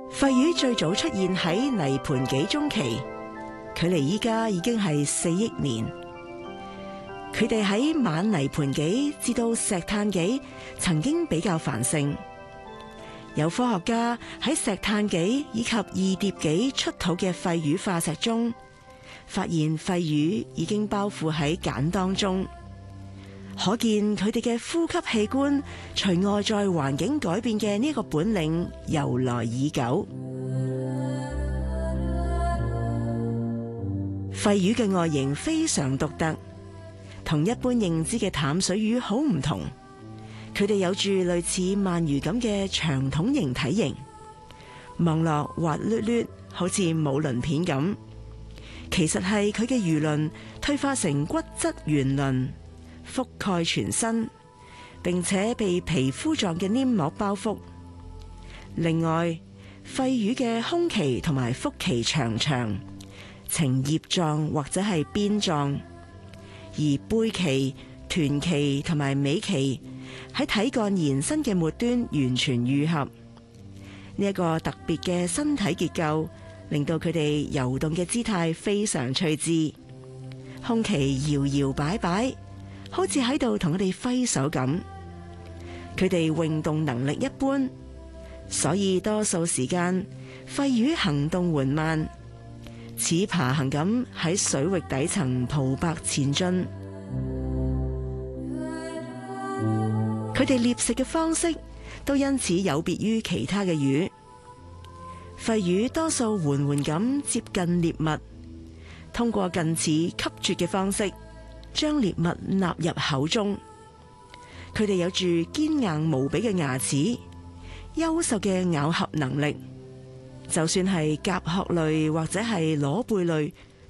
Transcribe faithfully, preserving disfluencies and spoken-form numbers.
肺魚最早出現喺泥盆紀中期，距離依家已經係四億年。佢哋喺晚泥盆紀至到石炭紀曾經比較繁盛。有科學家喺石炭紀以及二疊紀出土嘅肺魚化石中，發現肺魚已經包覆喺鹼當中，可見佢哋嘅呼吸器官隨外在環境改變嘅呢個本領由來已久。肺魚嘅外形非常獨特，同一般認知嘅淡水魚好唔同。佢哋有住類似鰻魚咁嘅長筒形體型，望落滑捋捋，好似冇鱗片咁。其實係佢嘅魚鱗退化成骨質圓鱗，覆蓋全身，並且被皮膚狀嘅黏膜包覆。另外，肺魚嘅胸鰭同埋腹鰭長長，呈葉狀或者係鞭狀，而背鰭、臀鰭同埋尾鰭喺體幹延伸嘅末端完全愈合。呢、這、一個特別嘅身體結構，令到佢哋游動嘅姿態非常趣致，胸鰭搖搖擺擺，好似喺度同我哋揮手咁。佢哋泳動能力一般，所以多數時間肺魚行動緩慢，似爬行咁喺水域底層漂白前進。佢哋獵食嘅方式都因此有別於其他嘅魚。肺魚多數緩緩咁接近獵物，通過近似吸啜嘅方式將獵物納入口中。佢哋有住堅硬無比嘅牙齒，優秀嘅咬合能力，就算係甲殼類或者係螺貝類